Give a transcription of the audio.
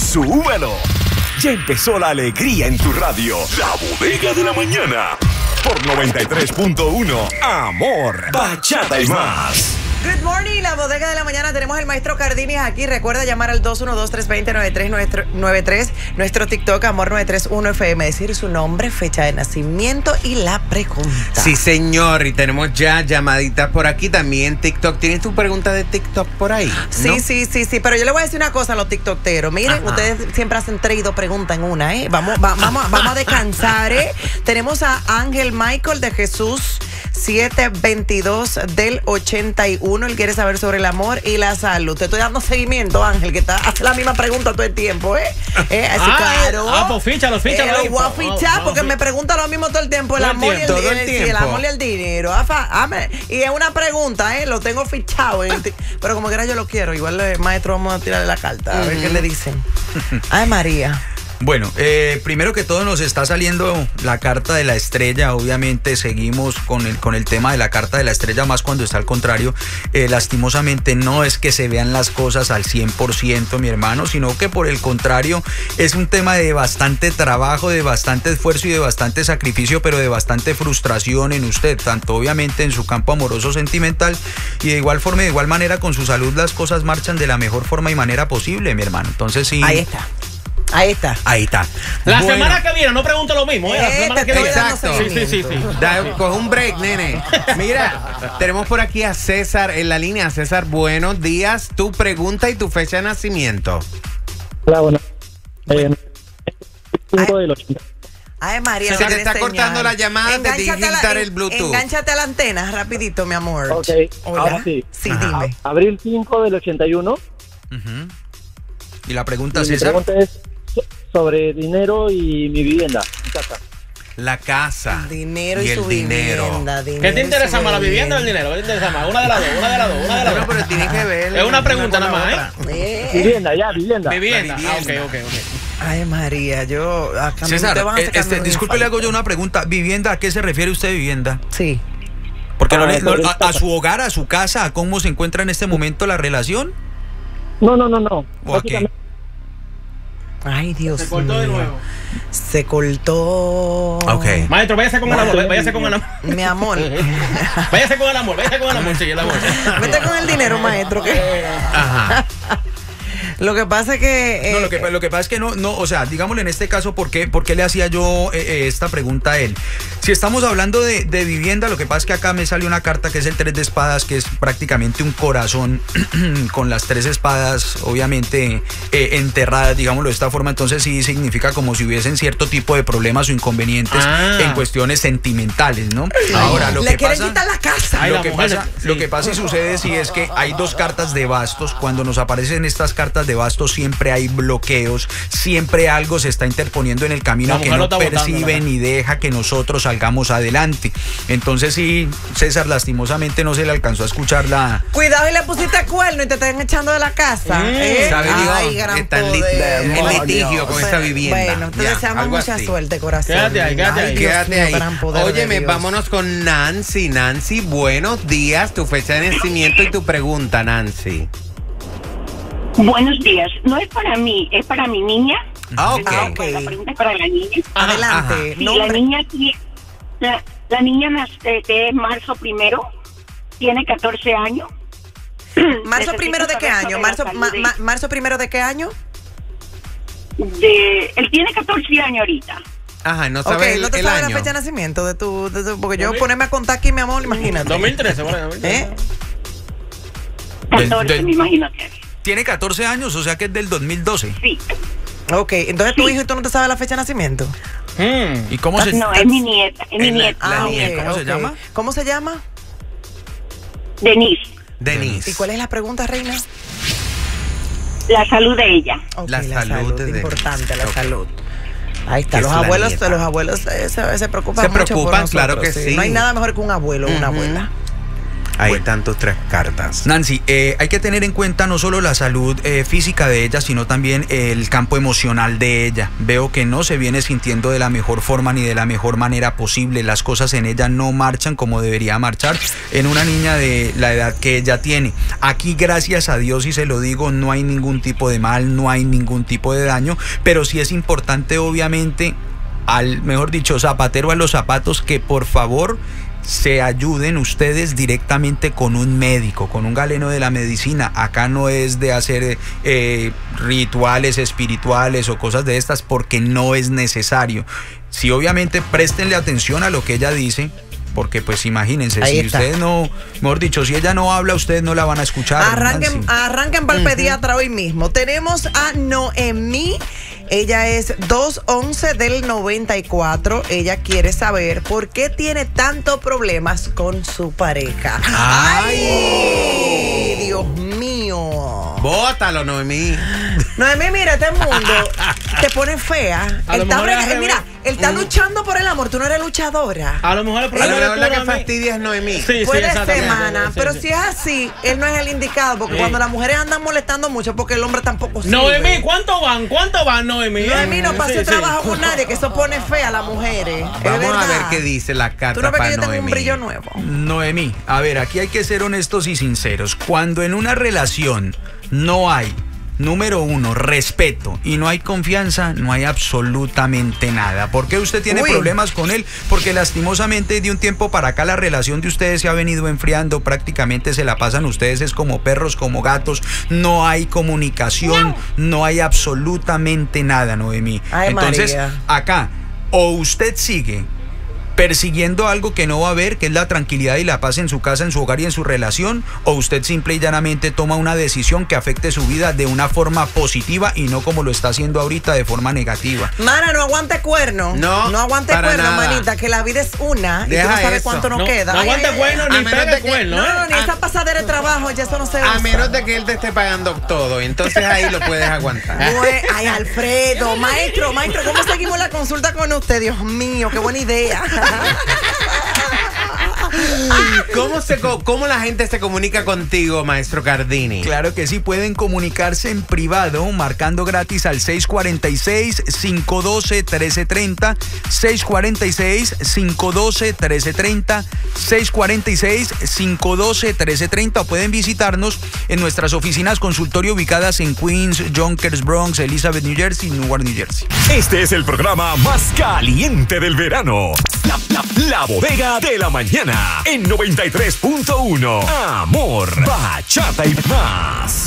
¡Súbelo! Ya empezó la alegría en tu radio. La Bodega de la Mañana. Por 93.1. Amor, bachata y más. Good morning, la Bodega de la Mañana. Tenemos el maestro Cardinis aquí. Recuerda llamar al 212-320-9393, nuestro TikTok, Amor931FM. Decir su nombre, fecha de nacimiento y la pregunta. Sí, señor. Y tenemos ya llamaditas por aquí también. TikTok. ¿Tienes tu pregunta de TikTok por ahí? Sí, ¿no? sí. Pero yo le voy a decir una cosa a los TikTokteros. Miren, ustedes siempre hacen 3 y 2 preguntas en una, ¿eh? Vamos a descansar, ¿eh? Tenemos a Ángel Michael de Jesús 722 del 81. Él quiere saber sobre el amor y la salud. Te estoy dando seguimiento, Ángel, que hace la misma pregunta todo el tiempo, ¿eh? Así claro. Pues fíchalo. Lo voy a fichar porque me pregunta lo mismo todo el tiempo. El amor y el amor y el dinero. Y es una pregunta, ¿eh? Lo tengo fichado. Pero como quiera yo lo quiero. Igual, maestro, vamos a tirarle la carta. A ver qué le dicen. Ay, María. Bueno, primero que todo nos está saliendo la carta de la estrella. Obviamente seguimos con el tema de la carta de la estrella, más cuando está al contrario. Lastimosamente no es que se vean las cosas al 100%, mi hermano, sino que por el contrario es un tema de bastante trabajo, de bastante esfuerzo y de bastante sacrificio, pero de bastante frustración en usted, tanto obviamente en su campo amoroso sentimental y de igual forma y de igual manera con su salud las cosas marchan de la mejor forma y manera posible, mi hermano. Entonces sí. Ahí está. La semana que viene no pregunto lo mismo, ¿eh? La semana que viene. Exacto. Sí. Coge un break, nene. Mira, tenemos por aquí a César en la línea. César, buenos días. Tu pregunta y tu fecha de nacimiento. Hola, bueno. 5 del 80. Ay, María. Se te está cortando la llamada, te tienes que quitar el Bluetooth. Engánchate a la antena, rapidito, mi amor. Ok, hola. ahora sí. Sí, dime. Abril 5 del 81. Y la pregunta, Mi César. pregunta es sobre dinero y mi vivienda, mi casa. La casa. Dinero y el su dinero. vivienda. ¿Qué te interesa más, la vivienda o el dinero? ¿Qué te interesa más? Una de las dos. Bueno, pero tiene que ver. Es una pregunta nada más, ¿eh? Vivienda. Vivienda. Ok. Ay, María, yo... Acá César, te van a sacar de disculpe, le hago yo una pregunta. ¿Vivienda? ¿A qué se refiere usted vivienda? Sí. Porque a su hogar, a su casa, ¿a cómo se encuentra en este momento la relación? No. ¿O a qué? Ay, Dios mío. Se cortó de nuevo. Se cortó. Ok. Maestro, váyase con el amor. Mi amor. Váyase con el amor. Sí, el amor. Vete con el dinero, maestro. Ajá. Lo que pasa es que... No, lo que pasa es que no, o sea, digámosle en este caso, ¿por qué le hacía yo esta pregunta a él? Si estamos hablando de vivienda, lo que pasa es que acá me sale una carta que es el 3 de espadas, que es prácticamente un corazón con las 3 espadas, obviamente, enterradas, digámoslo de esta forma. Entonces sí significa como si hubiesen cierto tipo de problemas o inconvenientes en cuestiones sentimentales, ¿no? Ahora, lo le que quieren pasa... quitar la casa. Lo que pasa y sucede sí es que hay 2 cartas de bastos. Cuando nos aparecen estas cartas de bastos siempre hay bloqueos, siempre algo se está interponiendo en el camino que no percibe ni deja que nosotros salgamos adelante. Entonces sí, César, lastimosamente no se le alcanzó a escuchar la... Cuidado y le pusiste cuerno y te están echando de la casa. Ay, gran está en litigio con esta vivienda. Bueno, te deseamos mucha suerte, corazón. Quédate ahí. Óyeme, vámonos con Nancy. Nancy, buenos días. Tu fecha de nacimiento y tu pregunta, Nancy. Buenos días. No es para mí, es para mi niña. Ok. La pregunta es para la niña. Adelante. Sí, la niña nace de marzo 1, tiene 14 años. ¿Marzo 1 de qué año? ¿Marzo 1 de qué año? Él tiene 14 años ahorita. Ajá, no sabe no te el sabes año. la fecha de nacimiento de tu porque yo ponerme a contar aquí, mi amor, imagínate. 2013, bueno. 14, me imagino que es. Tiene 14 años, o sea que es del 2012. Sí. Ok, entonces tu hijo y tú no te sabes la fecha de nacimiento. ¿Y cómo se No, es mi nieta. Es mi nieta. ¿Cómo se llama? ¿Cómo se llama? Denise. ¿Y cuál es la pregunta, reina? La salud de ella. Okay, La salud es de importante, la Ok. salud. Ahí está. Es Los la abuelos nieta. se preocupan Se mucho por preocupan, nosotros, claro que sí. No hay nada mejor que un abuelo o una abuela. Ahí Bueno. están tus 3 cartas. Nancy, hay que tener en cuenta no solo la salud física de ella, sino también el campo emocional de ella. Veo que no se viene sintiendo de la mejor forma ni de la mejor manera posible. Las cosas en ella no marchan como debería marchar en una niña de la edad que ella tiene. Aquí, gracias a Dios, y se lo digo, no hay ningún tipo de mal, no hay ningún tipo de daño, pero sí es importante, obviamente, mejor dicho, zapatero a los zapatos, que por favor se ayuden ustedes directamente con un médico, con un galeno de la medicina. Acá no es de hacer rituales espirituales o cosas de estas, porque no es necesario. Sí, obviamente, préstenle atención a lo que ella dice, porque pues imagínense, Ahí si está. ustedes no, mejor dicho, si ella no habla, ustedes no la van a escuchar. Arranquen Nancy. para el pediatra hoy mismo. Tenemos a Noemí. Ella es 211 del 94. Ella quiere saber por qué tiene tantos problemas con su pareja. ¡Ay! Dios mío. Bótalo, Noemí. Noemí, mira, este mundo te pone fea. A lo Él está mejor es al mira, revés. él está luchando por el amor. Tú no eres luchadora. A lo mejor el A problema lo mejor la de que todo a mí- fastidia es Noemí. Sí, Puede ser, exactamente. mana, Sí, pero sí. si es así, él no es el indicado, porque Sí. cuando las mujeres andan molestando mucho, porque el hombre tampoco sirve. Noemí, ¿cuánto van? ¿Cuánto van, Noemí? Noemí no pase Sí, sí. trabajo con nadie, que eso pone fea a las mujeres. Es Vamos a ver verdad. qué dice la Tú carta no ves para que yo tengo un Noemí. brillo nuevo. Noemí, a ver, aquí hay que ser honestos y sinceros. Cuando en una relación no hay, número 1, respeto, y no hay confianza, no hay absolutamente nada. ¿Por qué usted tiene Uy. problemas con él? Porque lastimosamente de un tiempo para acá la relación de ustedes se ha venido enfriando, prácticamente se la pasan ustedes es como perros, como gatos, no hay comunicación, no hay absolutamente nada, Noemí. Ay, Entonces, María. acá, o usted sigue persiguiendo algo que no va a haber, que es la tranquilidad y la paz en su casa, en su hogar y en su relación, o usted simple y llanamente toma una decisión que afecte su vida de una forma positiva y no como lo está haciendo ahorita de forma negativa. Mana, no aguante cuerno. No, aguante para cuerno, nada. manita, que la vida es una y Deja tú no sabes eso. cuánto nos No, queda. no Ay, aguanta ay, cuerno a ni menos pega de que- cuerno, No, ¿eh? no, ni esa pasadera de trabajo, ya eso no se usa. A menos de que él te esté pagando todo, entonces ahí lo puedes aguantar. Ay, Alfredo, maestro, ¿cómo seguimos la consulta con usted? Dios mío, qué buena idea. ¿Cómo la gente se comunica contigo, maestro Cardini? Claro que sí, pueden comunicarse en privado marcando gratis al 646-512-1330, 646-512-1330, 646-512-1330, o pueden visitarnos en nuestras oficinas consultorio ubicadas en Queens, Yonkers, Bronx, Elizabeth, New Jersey y Newark, New Jersey. Este es el programa más caliente del verano. La Bodega de la Mañana en 93.1. Amor, bachata y más.